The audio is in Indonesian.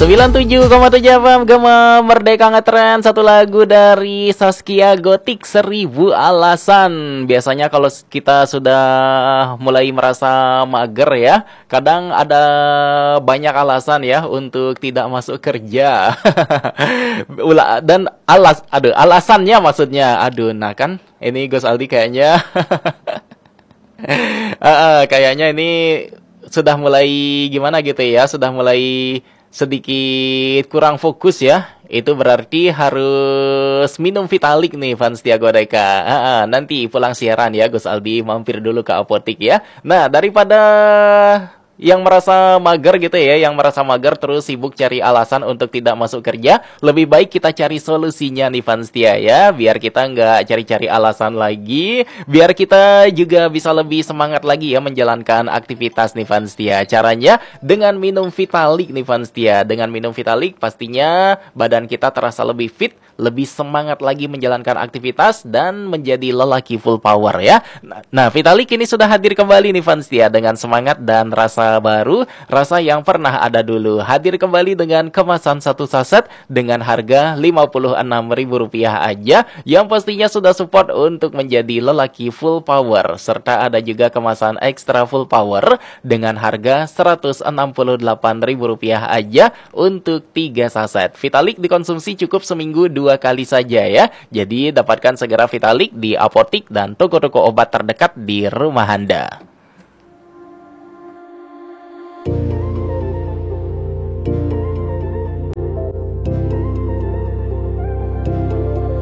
97,7 FM Gema Merdeka Ngetren. Satu lagu dari Saskia Gotik, 1000 Alasan. Biasanya kalau kita sudah mulai merasa mager ya, kadang ada banyak alasan ya untuk tidak masuk kerja. Dan alasannya maksudnya. Nah kan ini Gus Aldi kayaknya kayaknya ini sudah mulai gimana gitu ya, sudah mulai sedikit kurang fokus ya. Itu berarti harus minum Vitalik nih fans Tiago Deka. Nanti pulang siaran ya Gus Aldi mampir dulu ke apotik ya. Nah, daripada yang merasa mager gitu ya, yang merasa mager terus sibuk cari alasan untuk tidak masuk kerja, lebih baik kita cari solusinya nih fans Tia ya, biar kita nggak cari-cari alasan lagi, biar kita juga bisa lebih semangat lagi ya menjalankan aktivitas nih fans Tia. Caranya dengan minum Vitalik nih fans Tia. Dengan minum Vitalik pastinya badan kita terasa lebih fit, lebih semangat lagi menjalankan aktivitas dan menjadi lelaki full power ya. Nah, Vitalik ini sudah hadir kembali nih fans Tia dengan semangat dan rasa baru, rasa yang pernah ada dulu. Hadir kembali dengan kemasan satu saset dengan harga Rp56.000 aja, yang pastinya sudah support untuk menjadi lelaki full power. Serta ada juga kemasan ekstra full power dengan harga Rp168.000 aja untuk 3 saset. Vitalik dikonsumsi cukup seminggu 2 kali saja ya. Jadi dapatkan segera Vitalik di apotik dan toko-toko obat terdekat di rumah Anda.